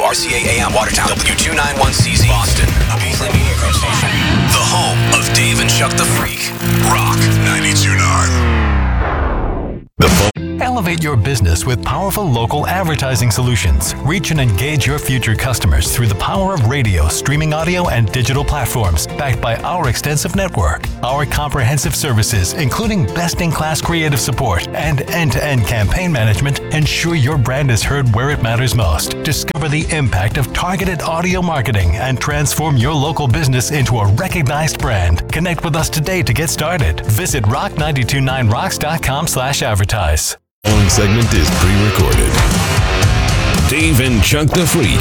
RCA AM Watertown, W291CZ Boston, a Beasley Media Group station. The home of Dave and Chuck the Freak. Rock 92.9. Elevate your business with powerful local advertising solutions. Reach and engage your future customers through the power of radio, streaming audio, and digital platforms, backed by our extensive network. Our comprehensive services, including best-in-class creative support and end-to-end campaign management, ensure your brand is heard where it matters most. Discover the impact of targeted audio marketing and transform your local business into a recognized brand. Connect with us today to get started. Visit rock929rocks.com/advertise. The following segment is pre-recorded. Dave and Chuck the Freak.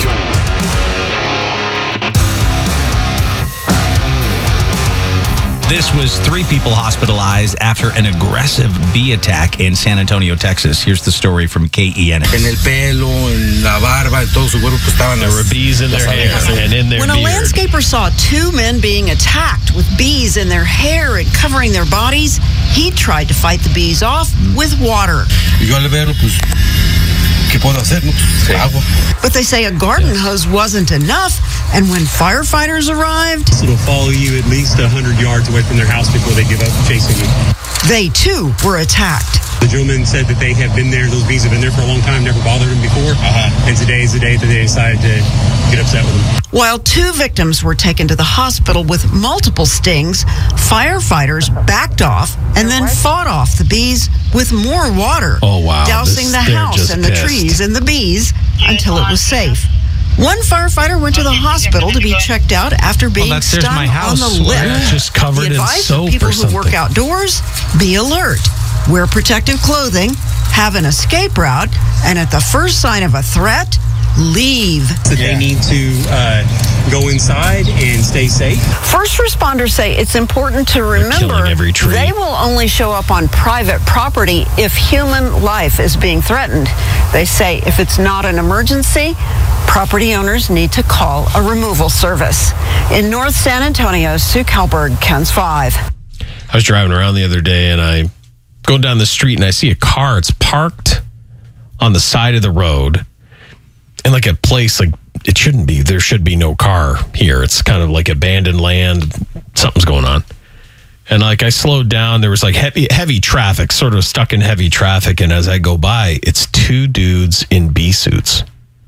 This was 3 people hospitalized after an aggressive bee attack in San Antonio, Texas. Here's the story from KENS. En el pelo, en la barba, en todo su cuerpo estaban. There were bees in their hair and in their beard. When a landscaper saw 2 men being attacked with bees in their hair and covering their bodies, he tried to fight the bees off with water. Y yo al verlo, pues, ¿qué puedo hacer? Agua. But they say a garden hose wasn't enough, and when firefighters arrived, it'll follow you at least 100 yards away from their house before they give up chasing you. They too were attacked. The gentleman said that they have been there, those bees have been there for a long time, never bothered him before. And today is the day that they decided to get upset with them. While 2 victims were taken to the hospital with multiple stings, firefighters backed off and then fought off the bees with more water, dousing the house and the trees and the bees until it was safe. One firefighter went to the hospital to be checked out after being stung on the lip. Just covered in soap people or who something. work outdoors, be alert. Wear protective clothing, have an escape route, and at the first sign of a threat, leave. They need to go inside and stay safe. First responders say it's important to remember every tree. they will only show up on private property if human life is being threatened. They say if it's not an emergency, property owners need to call a removal service. In North San Antonio, Sue Kalberg, KENS 5. I was driving around the other day and I go down the street and I see a car. It's parked on the side of the road in like a place like it shouldn't be. There should be no car here. It's kind of like abandoned land. Something's going on. And like I slowed down. There was like heavy traffic, sort of stuck in heavy traffic. And as I go by, it's 2 dudes in bee suits.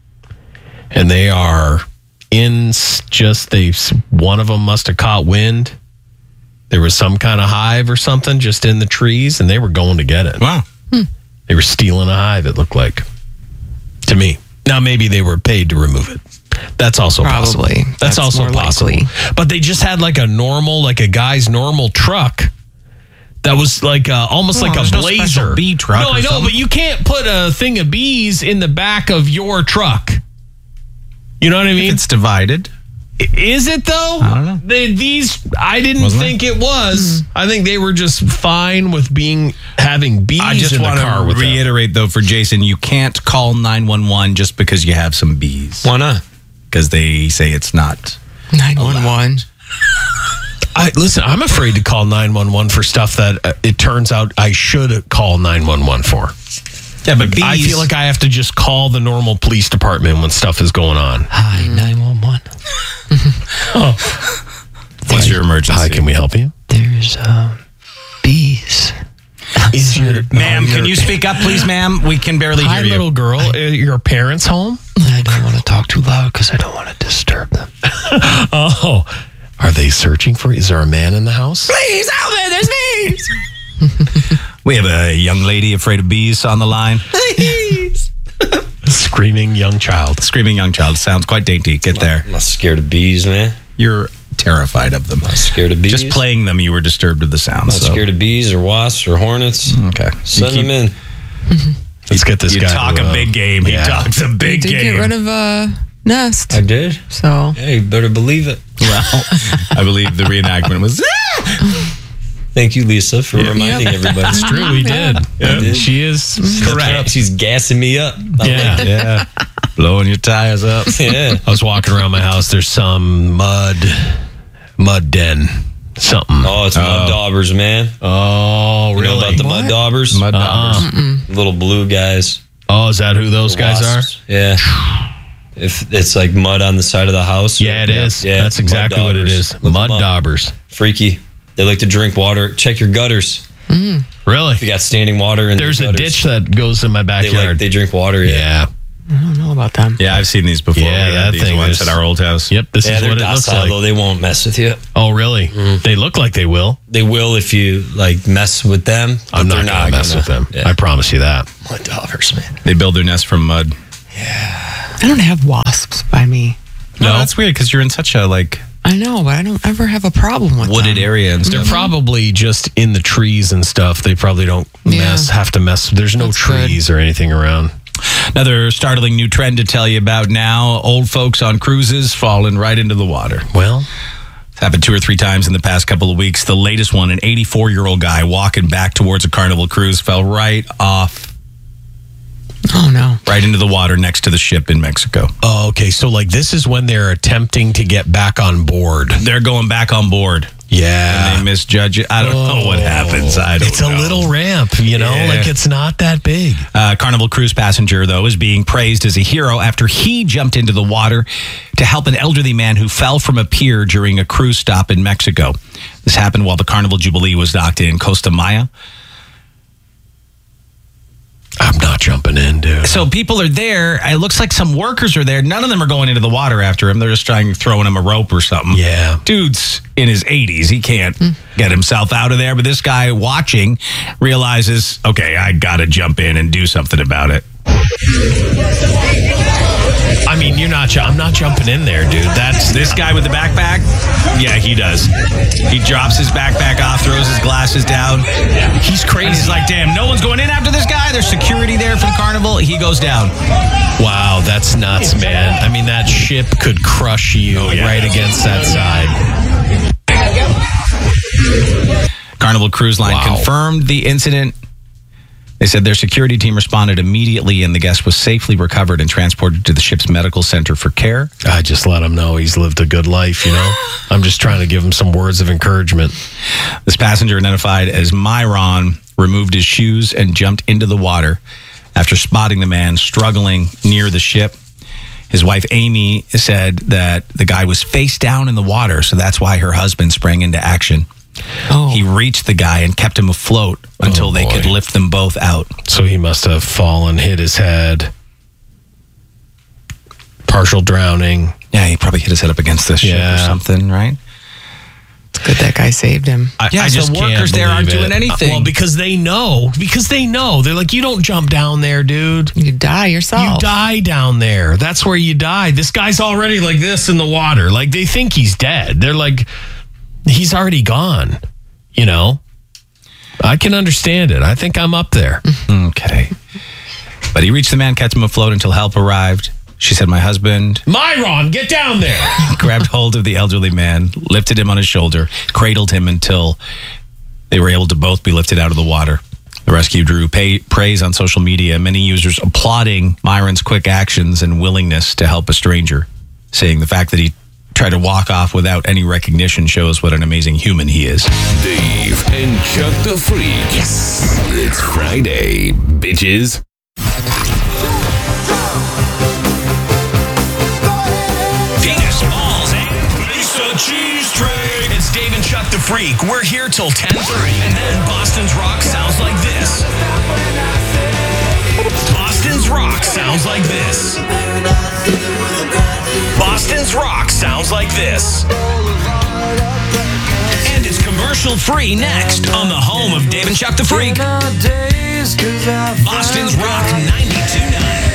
And they are one of them must have caught wind. There was some kind of hive or something just in the trees, and they were going to get it. Wow. They were stealing a hive, it looked like, to me. Now, maybe they were paid to remove it. That's also possible. That's also possible. Likely. But they just had like a guy's normal truck that was like almost like a Blazer. No bee truck. No, I know, but you can't put a thing of bees in the back of your truck. You know what I mean? It's divided. Is it though? I don't know. I didn't think it was. I think they were just fine with having bees I just in the car with them. Reiterate though for Jason, you can't call 911 just because you have some bees. Why not? Because they say it's not 911. Listen, I'm afraid to call 911 for stuff that it turns out I should call 911 for. Yeah, but bees, I feel like I have to just call the normal police department when stuff is going on. Hi, 911. What's your emergency? Hi, can we help you? There's bees. Ma'am, can you speak up, please, ma'am? We can barely hear you. Hi, little girl. Your parents home? I don't want to talk too loud because I don't want to disturb them. Oh, are they searching for you? Is there a man in the house? Please help me, there's bees! We have a young lady afraid of bees on the line. Please! Screaming young child. Screaming young child. Sounds quite dainty. Get there. I'm not scared of bees, man. You're terrified of them. I'm not scared of bees. Just playing them, you were disturbed with the sound. I'm not scared of bees or wasps or hornets. Okay. Send them in. Let's get this guy. You talk a big game. He talks a big game. Get rid of a nest. I did. So. Yeah, you better believe it. Well, I believe the reenactment was... Thank you, Lisa, for reminding everybody. It's true, we did. Yeah. She is correct. She's gassing me up. Yeah. Blowing your tires up. Yeah. I was walking around my house. There's some mud den. Something. Oh, it's mud daubers, man. Oh, really? You know about the mud daubers? Mud daubers. Little blue guys. Oh, is that who those guys are? Yeah. If it's like mud on the side of the house. Yeah, it is. Yeah, that's exactly what it is. Mud daubers. Freaky. They like to drink water. Check your gutters. Really? If you got standing water in There's a ditch that goes in my backyard. They drink water. Yeah. I don't know about them. Yeah, I've seen these before. Yeah, that these thing ones at our old house. Yep, this is what it looks like. Though they won't mess with you. Oh, really? They look like they will. They will if you like mess with them. I'm not going to mess with them. I promise you that. Mud daubers, man. They build their nest from mud. I don't have wasps by me. No, that's weird because you're in such a I know, but I don't ever have a problem with wooded them. area and stuff. They're probably just in the trees and stuff. They probably don't have to mess. There's no trees or anything around. Another startling new trend to tell you about now. Old folks on cruises falling right into the water. Well, it's happened 2 or 3 times in the past couple of weeks. The latest one, an 84-year-old guy walking back towards a Carnival cruise fell right off. Oh, no. Right into the water next to the ship in Mexico. Oh, okay. So, this is when they're attempting to get back on board. They're going back on board. Yeah. And they misjudge it. I don't know what happens. It's a little ramp, it's not that big. Carnival cruise passenger, though, is being praised as a hero after he jumped into the water to help an elderly man who fell from a pier during a cruise stop in Mexico. This happened while the Carnival Jubilee was docked in Costa Maya. I'm not jumping in, dude. So people are there. It looks like some workers are there. None of them are going into the water after him. They're just throwing him a rope or something. Yeah. Dude's in his 80s. He can't get himself out of there. But this guy watching realizes, okay, I got to jump in and do something about it. I mean, I'm not jumping in there, dude. That's this guy with the backpack. Yeah, he does. He drops his backpack off, throws his glasses down. He's crazy. And he's like, damn, no one's going in after this guy. There's security there from Carnival. He goes down. Wow, that's nuts, man. I mean, that ship could crush you right against that side. Carnival Cruise Line confirmed the incident. They said their security team responded immediately and the guest was safely recovered and transported to the ship's medical center for care. I just let him know he's lived a good life, I'm just trying to give him some words of encouragement. This passenger, identified as Myron, removed his shoes and jumped into the water after spotting the man struggling near the ship. His wife, Amy, said that the guy was face down in the water, so that's why her husband sprang into action. Oh. He reached the guy and kept him afloat until they could lift them both out. So he must have fallen, hit his head. Partial drowning. Yeah, he probably hit his head up against the ship or something, right? It's good that guy saved him. I just the workers there aren't doing anything. Well, because they know. They're like, you don't jump down there, dude. You die yourself. You die down there. That's where you die. This guy's already like this in the water. Like, they think he's dead. They're like, he's already gone. I can understand it. I think I'm up there. Okay. But he reached the man, kept him afloat until help arrived. She said, my husband... Myron, get down there! grabbed hold of the elderly man, lifted him on his shoulder, cradled him until they were able to both be lifted out of the water. The rescue drew praise on social media, many users applauding Myron's quick actions and willingness to help a stranger, saying the fact that he tried to walk off without any recognition shows what an amazing human he is. Dave and Chuck the Freak. Yes! It's Friday, bitches. Penis, balls, and Lisa Cheese Tray. It's Dave and Chuck the Freak. We're here till 10:30. And then Boston's Rock sounds like this. Boston's Rock sounds like this. Boston's Rock sounds like this. And it's commercial free next on the home of Dave and Chuck the Freak. Boston's Rock 92.9.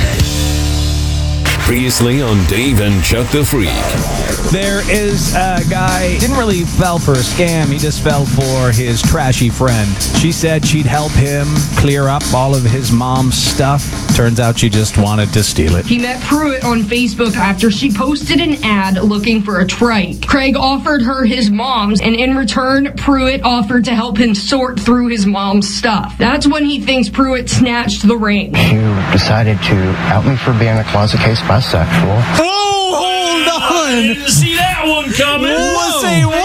Previously on Dave and Chuck the Freak. There is a guy, didn't really fell for a scam, he just fell for his trashy friend. She said she'd help him clear up all of his mom's stuff. Turns out she just wanted to steal it. He met Pruitt on Facebook after she posted an ad looking for a trike. Craig offered her his mom's, and in return, Pruitt offered to help him sort through his mom's stuff. That's when he thinks Pruitt snatched the ring. You decided to out me for being a closet case bisexual. Oh, hold on! I didn't see that one coming. Say what?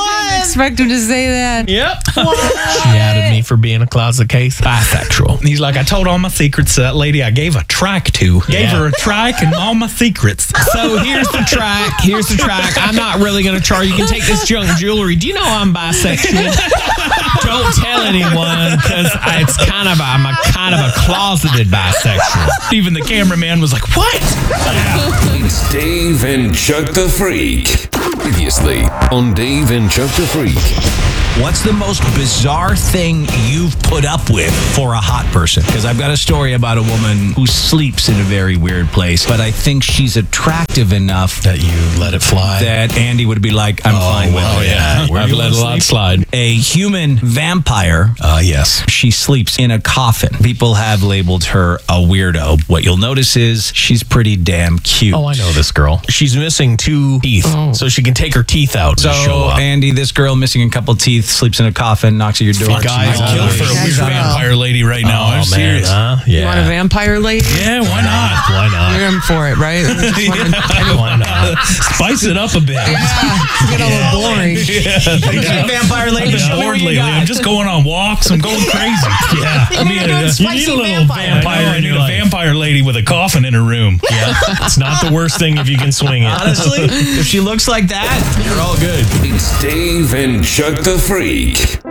expect him to say that. Yep. She added me for being a closet case. Bisexual. He's like, I told all my secrets to that lady I gave a track to. Gave her a track and all my secrets. So here's the track. I'm not really going to charge. You can take this junk jewelry. Do you know I'm bisexual? Don't tell anyone because I'm a kind of a closeted bisexual. Even the cameraman was like, what? It's Dave and Chuck the Freak. Previously on Dave and Chuck the Freak. What's the most bizarre thing you've put up with for a hot person? Because I've got a story about a woman who sleeps in a very weird place, but I think she's attractive enough that you let it fly. That Andy would be like, I'm fine with it. Yeah. I've let a lot slide. A human vampire. Yes. She sleeps in a coffin. People have labeled her a weirdo. What you'll notice is she's pretty damn cute. Oh, I know this girl. She's missing 2 teeth, so she can take her teeth out So, and show up. Andy, this girl missing a couple teeth, sleeps in a coffin, knocks at your door. Guys, I'd kill for a weird vampire lady right now. I'm serious. Yeah. You want a vampire lady? Yeah, why not? Why not? You're in for it, right? Why not? Spice it up a bit. Get a little boring. Vampire lady. Bored lately. I'm just going on walks. I'm going crazy. Yeah. You need a little vampire. You need a vampire lady with a coffin in her room. Yeah. It's not the worst thing if you can swing it. Honestly, if she looks like that, you're all good. It's Dave and Chuck the Freak.